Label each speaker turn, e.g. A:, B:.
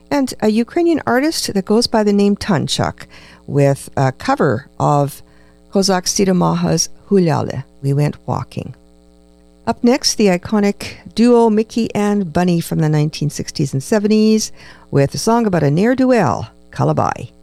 A: and a Ukrainian artist that goes by the name Tanchuk with a cover of Kozak Siromaha's Hulyale, We Went Walking. Up next, the iconic duo Mickey and Bunny from the 1960s and 70s with a song about a ne'er-do-well, Calabai.